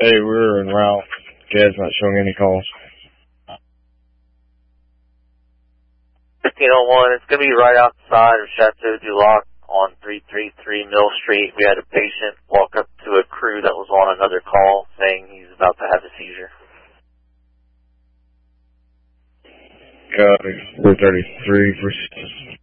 Hey, we're en route. Dad's not showing any calls. 1501, it's going to be right outside of Chateau du Lac on 333 Mill Street. We had a patient walk up to a crew that was on another call saying he's about to have a seizure. Copy. 433 for